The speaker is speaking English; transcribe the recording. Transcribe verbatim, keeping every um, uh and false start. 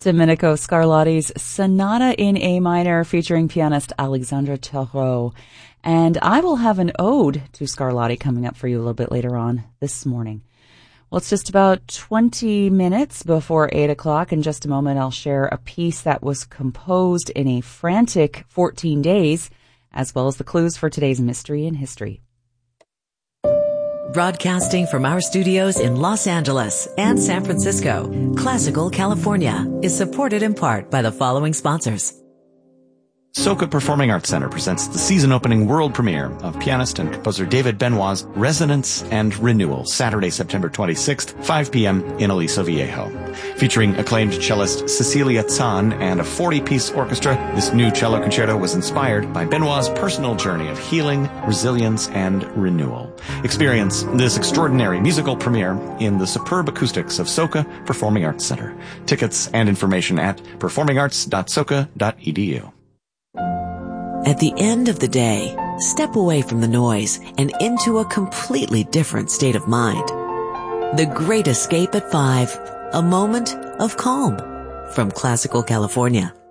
Domenico Scarlatti's Sonata in A minor featuring pianist Alexandre Tarot. And I will have an ode to Scarlatti coming up for you a little bit later on this morning. Well, it's just about twenty minutes before eight o'clock. In just a moment, I'll share a piece that was composed in a frantic fourteen days, as well as the clues for today's Mystery in History. Broadcasting from our studios in Los Angeles and San Francisco, Classical California is supported in part by the following sponsors. Soka Performing Arts Center presents the season-opening world premiere of pianist and composer David Benoit's Resonance and Renewal, Saturday, September twenty-sixth, five p.m. in Aliso Viejo. Featuring acclaimed cellist Cecilia Zahn and a forty-piece orchestra, this new cello concerto was inspired by Benoit's personal journey of healing, resilience, and renewal. Experience this extraordinary musical premiere in the superb acoustics of Soka Performing Arts Center. Tickets and information at performing arts dot soka dot e d u. At the end of the day, step away from the noise and into a completely different state of mind. The Great Escape at five, a moment of calm from Classical California.